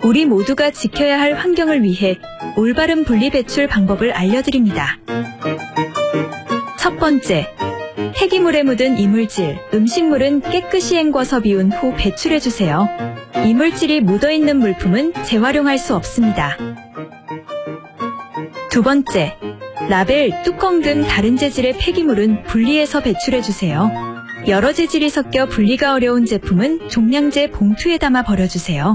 우리 모두가 지켜야 할 환경을 위해 올바른 분리배출 방법을 알려드립니다. 첫 번째, 폐기물에 묻은 이물질, 음식물은 깨끗이 헹궈서 비운 후 배출해주세요. 이물질이 묻어있는 물품은 재활용할 수 없습니다. 두 번째, 라벨, 뚜껑 등 다른 재질의 폐기물은 분리해서 배출해주세요. 여러 재질이 섞여 분리가 어려운 제품은 종량제 봉투에 담아 버려주세요.